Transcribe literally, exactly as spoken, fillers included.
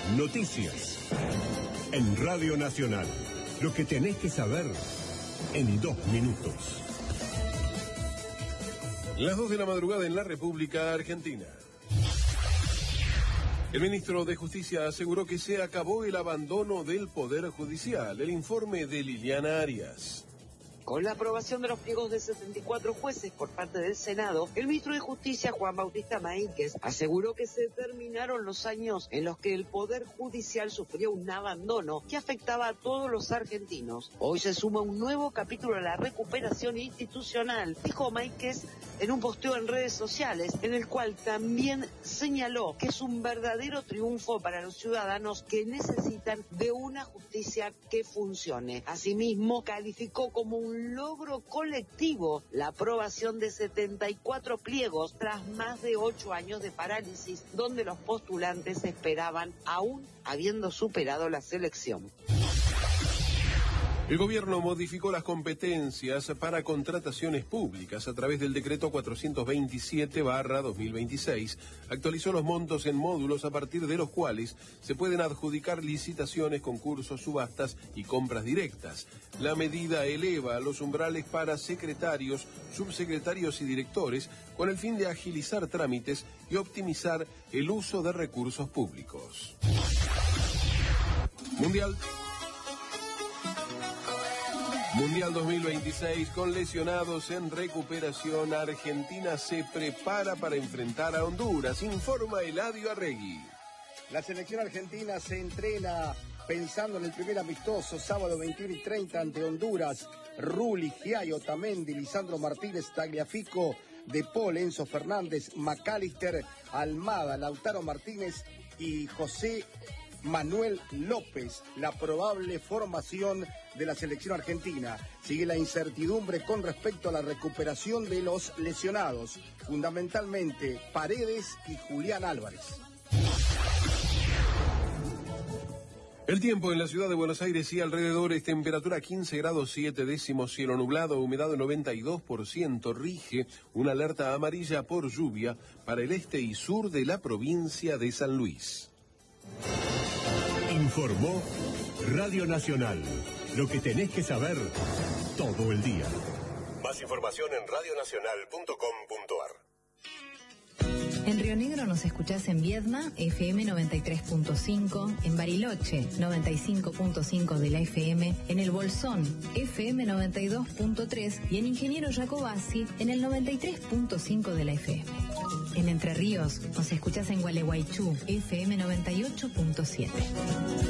Noticias. En Radio Nacional. Lo que tenés que saber en dos minutos. Las dos de la madrugada en la República Argentina. El ministro de Justicia aseguró que se acabó el abandono del Poder Judicial. El informe de Liliana Arias. Con la aprobación de los pliegos de setenta y cuatro jueces por parte del Senado, el ministro de Justicia, Juan Bautista Maínquez, aseguró que se terminaron los años en los que el Poder Judicial sufrió un abandono que afectaba a todos los argentinos. Hoy se suma un nuevo capítulo a la recuperación institucional, dijo Maínquez en un posteo en redes sociales, en el cual también señaló que es un verdadero triunfo para los ciudadanos que necesitan de una justicia que funcione. Asimismo, calificó como un logro colectivo la aprobación de setenta y cuatro pliegos tras más de ocho años de parálisis, donde los postulantes esperaban aún habiendo superado la selección. El gobierno modificó las competencias para contrataciones públicas a través del decreto cuatrocientos veintisiete barra dos mil veintiséis. Actualizó los montos en módulos a partir de los cuales se pueden adjudicar licitaciones, concursos, subastas y compras directas. La medida eleva los umbrales para secretarios, subsecretarios y directores con el fin de agilizar trámites y optimizar el uso de recursos públicos. Mundial. Mundial dos mil veintiséis, con lesionados en recuperación, Argentina se prepara para enfrentar a Honduras, informa Eladio Arregui. La selección argentina se entrena pensando en el primer amistoso, sábado veintiuno y treinta ante Honduras. Rulli, Giai, Otamendi, Lisandro Martínez, Tagliafico, De Paul, Enzo Fernández, McAllister, Almada, Lautaro Martínez y José Manuel López, la probable formación de la selección argentina. Sigue la incertidumbre con respecto a la recuperación de los lesionados, fundamentalmente Paredes y Julián Álvarez. El tiempo en la ciudad de Buenos Aires y alrededores, temperatura quince grados siete décimos, cielo nublado, humedad noventa y dos por ciento, rige una alerta amarilla por lluvia para el este y sur de la provincia de San Luis. Informó Radio Nacional. Lo que tenés que saber todo el día. Más información en radio nacional punto com punto ar. En Río Negro nos escuchás en Viedma, F M noventa y tres punto cinco, en Bariloche, noventa y cinco punto cinco de la F M, en El Bolsón, F M noventa y dos punto tres y en Ingeniero Jacobasi, en el noventa y tres punto cinco de la F M. En Entre Ríos nos escuchás en Gualeguaychú, F M noventa y ocho punto siete.